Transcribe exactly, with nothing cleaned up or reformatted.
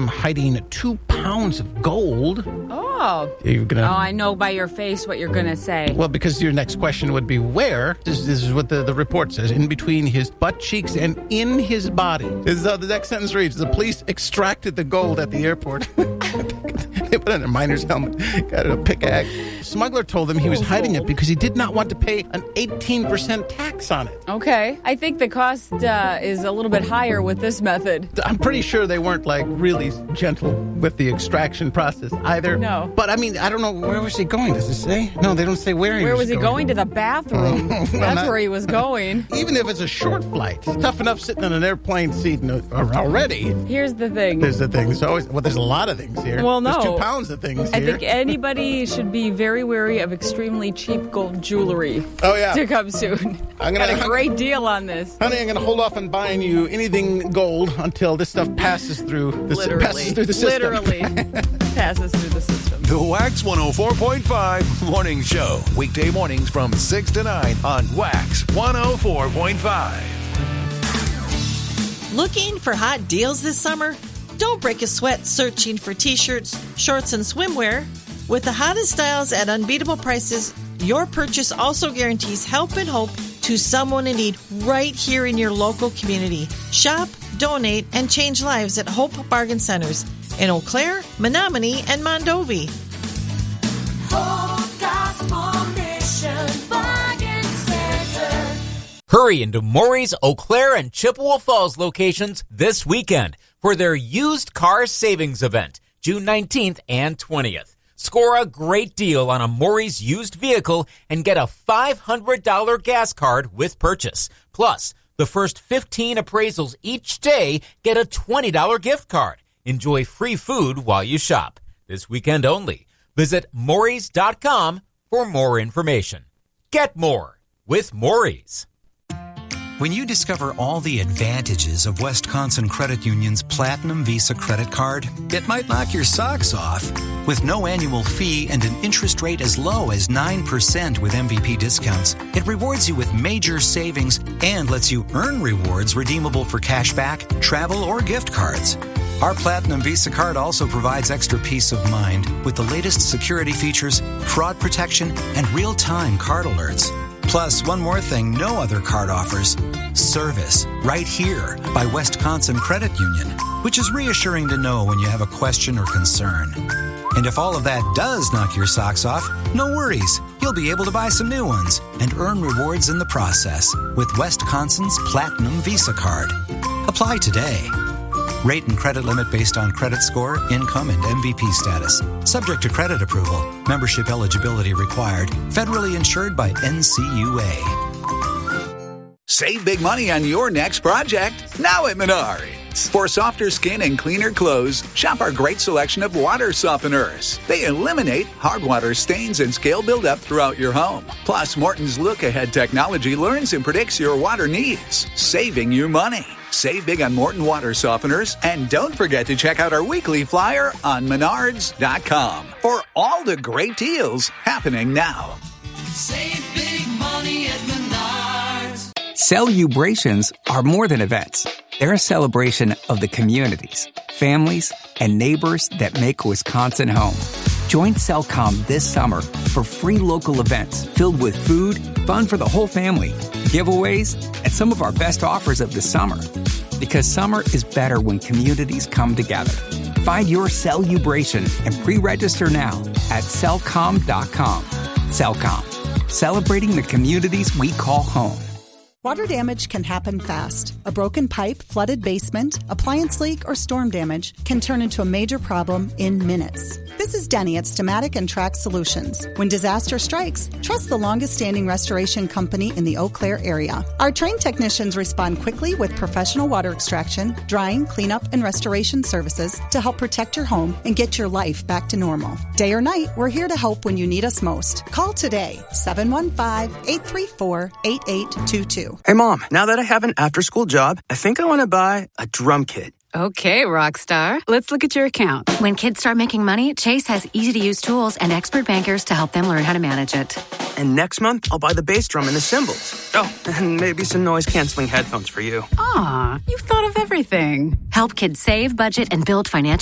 him hiding two pounds of gold. Oh. You're gonna, oh, I know by your face what you're going to say. Well, because your next question would be where? This, this is what the, the report says. In between his butt cheeks and in his body. This is how the next sentence reads. The police extracted the gold at the airport. They put on a miner's helmet, got a pickaxe. Smuggler told them he was hiding it because he did not want to pay an eighteen percent tax on it. Okay. I think the cost uh, is a little bit higher with this method. I'm pretty sure they weren't, like, really gentle with the extraction process either. No. But, I mean, I don't know. Where was he going? Does it say? No, they don't say where he where was, was he going. going? To the bathroom. well, That's not, where he was going. Even if it's a short flight, it's tough enough sitting in an airplane seat already. Here's the thing. There's the thing. There's always, well, there's a lot of things here. Well, no. There's two pounds of things I here. think anybody should be very wary of extremely cheap gold jewelry. Oh, yeah. To come soon. I'm gonna, Got a great deal on this. Honey, I'm going to hold off on buying you anything gold until this stuff passes through the, Literally. passes through the system. Literally passes through the system. The Wax one oh four point five Morning Show. Weekday mornings from six to nine on Wax one oh four point five. Looking for hot deals this summer? Don't break a sweat searching for t-shirts, shorts, and swimwear. With the hottest styles at unbeatable prices, your purchase also guarantees help and hope to someone in need right here in your local community. Shop, donate, and change lives at Hope Bargain Centers in Eau Claire, Menominee, and Mondovi. Hope Gospel Mission Bargain Center. Hurry into Maury's Eau Claire and Chippewa Falls locations this weekend for their used car savings event, June nineteenth and twentieth. Score a great deal on a Maury's used vehicle and get a five hundred dollars gas card with purchase. Plus, the first fifteen appraisals each day get a twenty dollars gift card. Enjoy free food while you shop. This weekend only. Visit Maury's dot com for more information. Get more with Maury's. When you discover all the advantages of Wisconsin Credit Union's Platinum Visa credit card, it might knock your socks off. With no annual fee and an interest rate as low as nine percent with M V P discounts, it rewards you with major savings and lets you earn rewards redeemable for cashback, travel, or gift cards. Our Platinum Visa card also provides extra peace of mind with the latest security features, fraud protection, and real-time card alerts. Plus, one more thing no other card offers: service right here by Wisconsin Credit Union, which is reassuring to know when you have a question or concern. And if all of that does knock your socks off, no worries. You'll be able to buy some new ones and earn rewards in the process with Wisconsin's Platinum Visa card. Apply today. Rate and credit limit based on credit score, income, and M V P status. Subject to credit approval. Membership eligibility required. Federally insured by N C U A. Save big money on your next project now at Menards. For softer skin and cleaner clothes, shop our great selection of water softeners. They eliminate hard water stains and scale buildup throughout your home. Plus, Morton's look-ahead technology learns and predicts your water needs, saving you money. Save big on Morton water softeners, and don't forget to check out our weekly flyer on menards dot com for all the great deals happening now. Save big money at Menards. Celebrations are more than events. They're a celebration of the communities, families, and neighbors that make Wisconsin home. Join Cellcom this summer for free local events filled with food, fun for the whole family, giveaways, and some of our best offers of the summer. Because summer is better when communities come together. Find your Celebration and pre-register now at cellcom dot com. Cellcom, celebrating the communities we call home. Water damage can happen fast. A broken pipe, flooded basement, appliance leak, or storm damage can turn into a major problem in minutes. This is Denny at Stamatic and Track Solutions. When disaster strikes, trust the longest-standing restoration company in the Eau Claire area. Our trained technicians respond quickly with professional water extraction, drying, cleanup, and restoration services to help protect your home and get your life back to normal. Day or night, we're here to help when you need us most. Call today, seven one five, eight three four, eight eight two two. Hey, Mom, now that I have an after-school job, I think I want to buy a drum kit. Okay, Rockstar. Let's look at your account. When kids start making money, Chase has easy-to-use tools and expert bankers to help them learn how to manage it. And next month, I'll buy the bass drum and the cymbals. Oh, and maybe some noise-canceling headphones for you. Aw, you've thought of everything. Help kids save, budget, and build financial